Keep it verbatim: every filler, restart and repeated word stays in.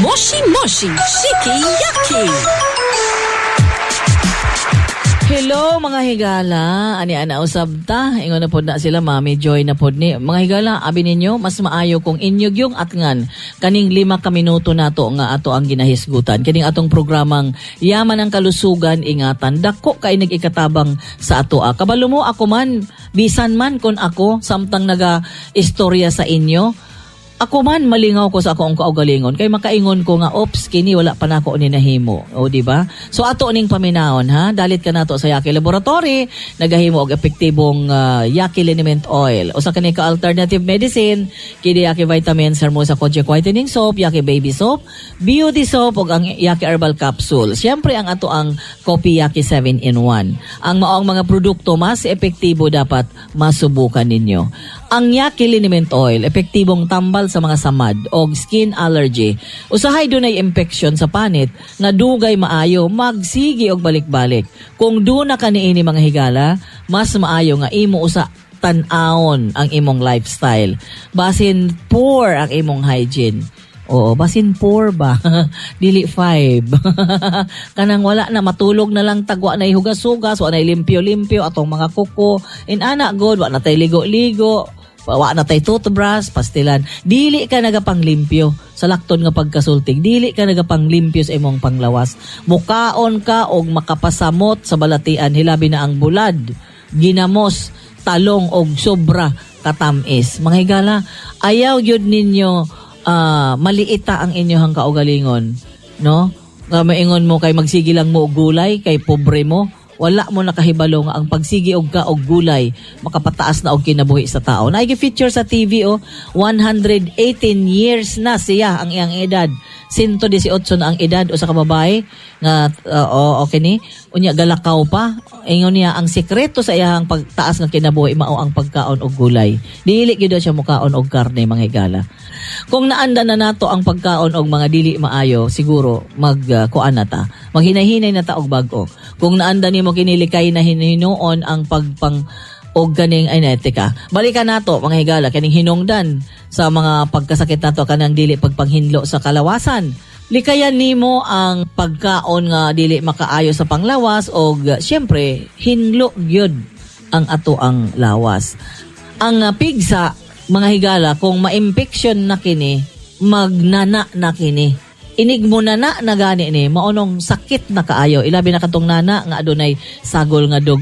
Moshi Moshi Shiki-Yaki. Hello mga higala, ani ana usab ta, ingon na pod na sila Mami Joy na pod ni. Mga higala, abi ninyo mas maayo kung inyog yung atngan kaning lima ka minuto nato nga ato ang ginahisgutan. Kining atong programang Yaman ang Kalusugan, ingatan dako kay nag-ikatabang sa ato. Ah. Kabalo mo ako man, bisan man kon ako samtang naga istorya sa inyo. Ako man malingaw ko sa akong kaugalingon kay makaingon ko nga ops kini wala pa nako ni nahimo, o di ba? So ato ning paminahon ha, dalit ka nato sa Yaki Laboratory, nagahimo og epektibong uh, Yaki Liniment Oil. Usa kani ka alternative medicine, kini Yaki Vitamins, Hermosa Kojic Whitening Soap, Yaki Baby Soap, Beauty Soap ug ang Yaki Herbal Capsule. Siyempre ang ato ang Kopi Yaki seven in one. Ang maong mga produkto mas epektibo dapat masubukan ninyo. Ang Yaki Liniment Oil, epektibong tambal sa mga samad o skin allergy. Usahay dunay infection sa panit nga dugay maayo magsigi og balik-balik. Kung duna ka niini mga higala, mas maayo nga imo usa tan-awon ang imong lifestyle. Basin poor ang imong hygiene. Oo, basin poor ba? Dili five. Kanang wala na, matulog na lang tagwa na ihugas-hugas, wala na limpyo-limpyo atong mga kuko. In ana god, wala na tay ligo-ligo. Wa na tay toothbrush, pastilan. Dili ka nagapanglimpyo sa lakton nga pagkasultig. Dili ka nagapanglimpyo sa imong panglawas. Mukaon ka og makapasamot sa balatian, hilabi na ang bulad, ginamos, talong og sobra katamis. Mga higala, ayaw gyud ninyo uh, maliita ang inyong kaugalingon, no? Nga maingon mo kay magsigi lang mo og gulay kay pobre mo. Wala mo nakahibalo nga ang pagsigi og ka og gulay makapataas na og kinabuhi sa tao. Nai-feature sa T V o one hundred eighteen years na siya ang iyang edad. one hundred eighteen na ang edad o sa kababae nga uh, oh, okay ni unya galakaw pa. Ingon niya ang sekreto sa iyang pagtaas nga kinabuhi mao ang pagkaon og gulay. Dili gyud siya mukaon og karne mga higala. Kung naanda na nato ang pagkaon og mga dili maayo, siguro mag uh, kuan na ta. Maghinahinay na ta og bag-o. Kung naanda nimo kinilikay na hinuon ang pagpang og ganing ay netika. Balikan nato mga higala kaning hinungdan sa mga pagkasakit nato kanang dili pagpanghinlo sa kalawasan. Likayan nimo ang pagkaon nga dili makaayo sa panglawas og syempre hinlo gyud ang ato ang lawas. Ang uh, pigsa mga higala kung ma-infection na kini, magnana na kini. Inig mo na na na gani ni maunong sakit na kaayo. Ilabi na katong nana nga adunay sagol nga dog